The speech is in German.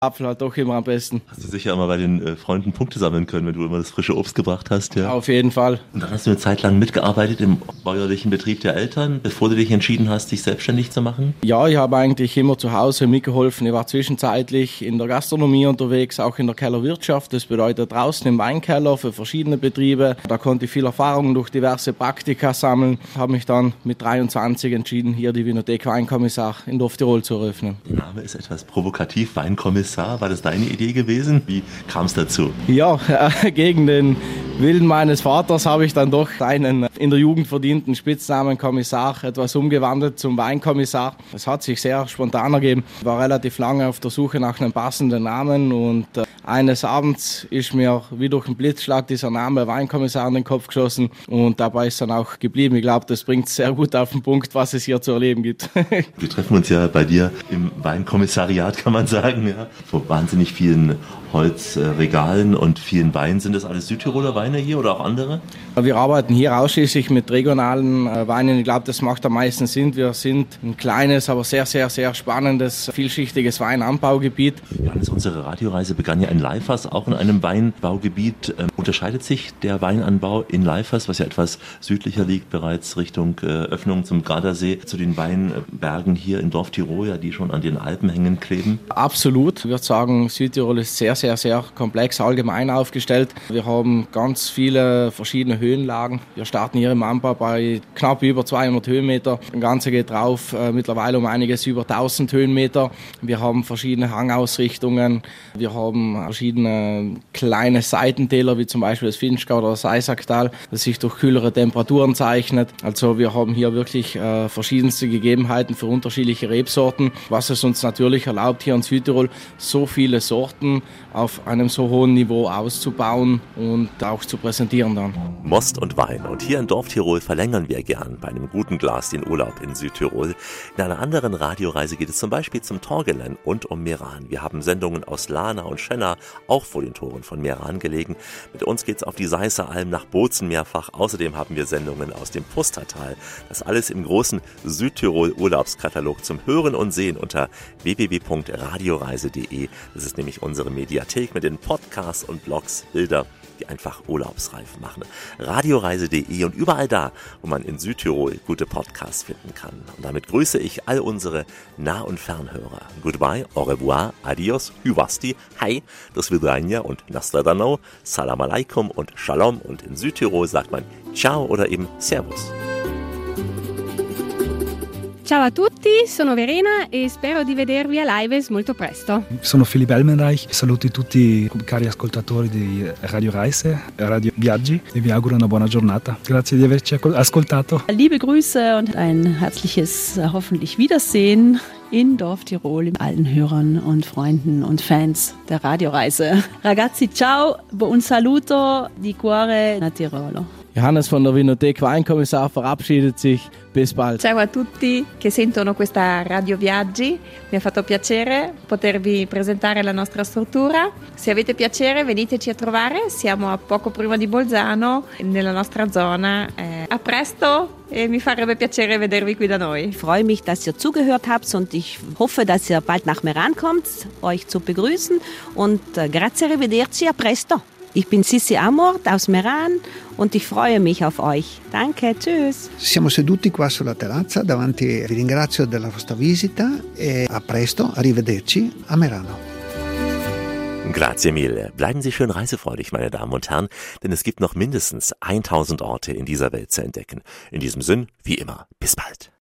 Apfel hat doch immer am besten. Hast du sicher immer bei den Freunden Punkte sammeln können, wenn du immer das frische Obst gebracht hast, ja? Auf jeden Fall. Und dann hast du eine Zeit lang mitgearbeitet im bäuerlichen Betrieb der Eltern, bevor du dich entschieden hast, dich selbstständig zu machen? Ja, ich habe eigentlich immer zu Hause mitgeholfen. Ich war zwischenzeitlich in der Gastronomie unterwegs, auch in der Kellerwirtschaft. Das bedeutet draußen im Weinkeller für verschiedene Betriebe. Da konnte ich viel Erfahrung durch diverse Praktika sammeln. Habe mich dann mit 23 entschieden, hier die Winothek Weinkommissar in Dorftirol zu eröffnen. Der Name ist etwas provokativ, Weinkommissar. War das deine Idee gewesen? Wie kam es dazu? Ja, gegen den Willen meines Vaters habe ich dann doch einen in der Jugend verdienten Spitznamen Kommissar etwas umgewandelt zum Weinkommissar. Es hat sich sehr spontan ergeben. Ich war relativ lange auf der Suche nach einem passenden Namen und eines Abends ist mir wie durch einen Blitzschlag dieser Name Weinkommissar in den Kopf geschossen und dabei ist dann auch geblieben. Ich glaube, das bringt sehr gut auf den Punkt, was es hier zu erleben gibt. Wir treffen uns ja bei dir im Weinkommissariat, kann man sagen, ja. Vor wahnsinnig vielen Holzregalen und vielen Weinen. Sind das alles Südtiroler Weine hier oder auch andere? Wir arbeiten hier ausschließlich mit regionalen Weinen. Ich glaube, das macht am meisten Sinn. Wir sind ein kleines, aber sehr, sehr, sehr spannendes, vielschichtiges Weinanbaugebiet. Johannes, unsere Radioreise begann ja in Leifers, auch in einem Weinbaugebiet. Unterscheidet sich der Weinanbau in Leifers, was ja etwas südlicher liegt, bereits Richtung Öffnung zum Gardasee, zu den Weinbergen hier in Dorftirol, ja, die schon an den Alpen hängen kleben? Absolut. Ich würde sagen, Südtirol ist sehr, sehr, sehr komplex allgemein aufgestellt. Wir haben ganz viele verschiedene Höhenlagen. Wir starten hier im Anbau bei knapp über 200 Höhenmeter. Das Ganze geht drauf mittlerweile um einiges über 1000 Höhenmeter. Wir haben verschiedene Hangausrichtungen. Wir haben verschiedene kleine Seitentäler, wie zum Beispiel das Finchgau oder das Eisacktal, das sich durch kühlere Temperaturen zeichnet. Also wir haben hier wirklich verschiedenste Gegebenheiten für unterschiedliche Rebsorten, was es uns natürlich erlaubt, hier in Südtirol so viele Sorten auf einem so hohen Niveau auszubauen und auch zu präsentieren dann. Most und Wein. Und hier in Dorftirol verlängern wir gern bei einem guten Glas den Urlaub in Südtirol. In einer anderen Radioreise geht es zum Beispiel zum Torgelen und um Meran. Wir haben Sendungen aus Lana und Schenna, auch vor den Toren von Meran gelegen. Mit uns geht's auf die Seisseralm nach Bozen mehrfach. Außerdem haben wir Sendungen aus dem Pustertal. Das alles im großen Südtirol-Urlaubskatalog zum Hören und Sehen unter www.radioreise.de. Das ist nämlich unsere Mediathek mit den Podcasts und Blogs, Bilder, die einfach urlaubsreif machen. Radioreise.de und überall da, wo man in Südtirol gute Podcasts finden kann. Und damit grüße ich all unsere Nah- und Fernhörer. Goodbye, au revoir, adios, hyvasti, hi, do svidania und nastradano, salam alaikum und shalom. Und in Südtirol sagt man ciao oder eben servus. Ciao a tutti, sono Verena e spero di vedervi a Lives molto presto. Sono Philipp Elmenreich, saluto tutti i cari ascoltatori di Radio Reise, Radio Viaggi e vi auguro una buona giornata. Grazie di averci ascoltato. Liebe Grüße und ein herzliches hoffentlich Wiedersehen in Dorftirol, mit allen Hörern und Freunden und Fans der Radioreise. Ragazzi, ciao, buon saluto di cuore da Tirolo. Johannes von der Winothek Weinkommissar verabschiedet sich. Bis bald. Ciao a tutti che sentono questa Radio Viaggi, mi ha fatto piacere potervi presentare la nostra struttura. Se avete piacere veniteci a trovare, siamo a poco prima di Bolzano, nella nostra zona. A presto e mi farebbe piacere vedervi qui da noi. Ich freue mich, dass ihr zugehört habt und ich hoffe, dass ihr bald nach Meran kommt, euch zu begrüßen und grazie, arrivederci, a presto. Ich bin Sissi Amort aus Meran und ich freue mich auf euch. Danke, tschüss. Siamo seduti qua sulla terrazza davanti, vi ringrazio della vostra visita e a presto, arrivederci a Merano. Grazie mille. Bleiben Sie schön reisefreudig, meine Damen und Herren, denn es gibt noch mindestens 1000 Orte in dieser Welt zu entdecken. In diesem Sinn, wie immer, bis bald.